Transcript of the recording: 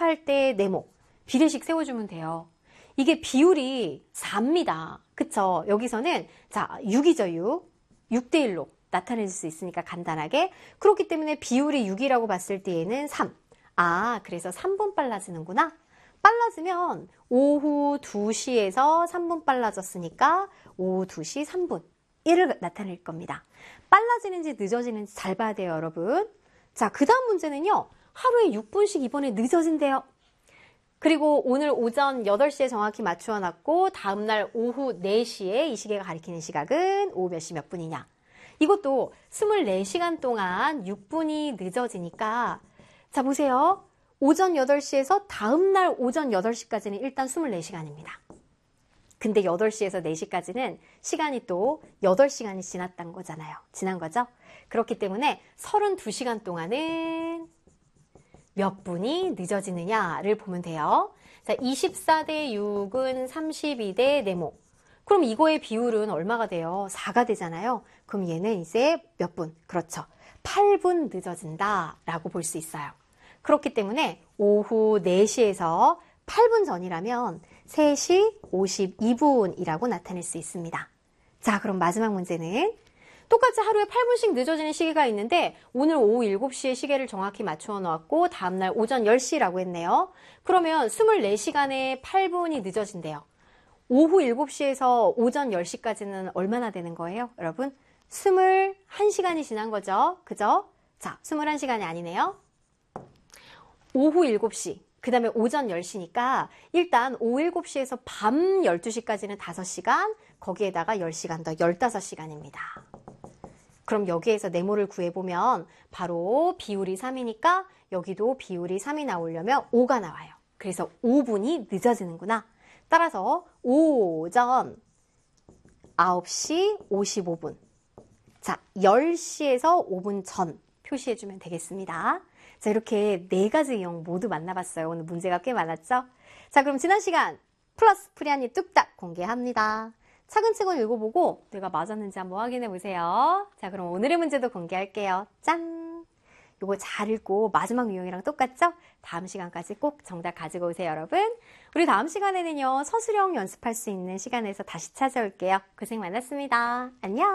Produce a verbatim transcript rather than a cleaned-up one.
시작할 때 네모 비례식 세워주면 돼요. 이게 비율이 사입니다. 그쵸? 여기서는 자 육이죠. 육. 육 대 일로 나타낼 수 있으니까 간단하게. 그렇기 때문에 비율이 육이라고 봤을 때에는 삼. 아, 그래서 삼 분 빨라지는구나. 빨라지면 오후 두 시에서 삼 분 빨라졌으니까 오후 두 시 삼 분. 이를 나타낼 겁니다. 빨라지는지 늦어지는지 잘 봐야 돼요, 여러분. 자, 그 다음 문제는요. 하루에 육 분씩 이번에 늦어진대요. 그리고 오늘 오전 여덟 시에 정확히 맞추어 놨고 다음날 오후 네 시에 이 시계가 가리키는 시각은 오후 몇 시 몇 분이냐. 이것도 이십사 시간 동안 육 분이 늦어지니까 자 보세요. 오전 여덟 시에서 다음날 오전 여덟 시까지는 일단 이십사 시간입니다. 근데 여덟 시에서 네 시까지는 시간이 또 여덟 시간이 지났다는 거잖아요. 지난 거죠? 그렇기 때문에 삼십이 시간 동안은 몇 분이 늦어지느냐를 보면 돼요. 자, 이십사 대 육은 삼십이 대 네모. 그럼 이거의 비율은 얼마가 돼요? 사가 되잖아요. 그럼 얘는 이제 몇 분? 그렇죠. 팔 분 늦어진다 라고 볼 수 있어요. 그렇기 때문에 오후 네 시에서 팔 분 전이라면 세 시 오십이 분이라고 나타낼 수 있습니다. 자, 그럼 마지막 문제는 똑같이 하루에 팔 분씩 늦어지는 시계가 있는데 오늘 오후 일곱 시에 시계를 정확히 맞추어 놓았고 다음날 오전 열 시라고 했네요. 그러면 이십사 시간에 팔 분이 늦어진대요. 오후 일곱 시에서 오전 열 시까지는 얼마나 되는 거예요, 여러분? 이십일 시간이 지난 거죠. 그죠? 자, 이십일 시간이 아니네요. 오후 일곱 시, 그 다음에 오전 열 시니까 일단 오후 일곱 시에서 밤 열두 시까지는 다섯 시간, 거기에다가 열 시간 더 십오 시간입니다. 그럼 여기에서 네모를 구해보면 바로 비율이 삼이니까 여기도 비율이 삼이 나오려면 오가 나와요. 그래서 오 분이 늦어지는구나. 따라서 오전 아홉 시 오십오 분. 자, 열 시에서 오 분 전 표시해주면 되겠습니다. 자, 이렇게 네 가지 유형 모두 만나봤어요. 오늘 문제가 꽤 많았죠? 자, 그럼 지난 시간 플러스 프리한입 뚝딱 공개합니다. 차근차근 읽어보고 내가 맞았는지 한번 확인해 보세요. 자, 그럼 오늘의 문제도 공개할게요. 짠! 요거 잘 읽고 마지막 유형이랑 똑같죠? 다음 시간까지 꼭 정답 가지고 오세요, 여러분. 우리 다음 시간에는요, 서술형 연습할 수 있는 시간에서 다시 찾아올게요. 고생 많았습니다. 안녕!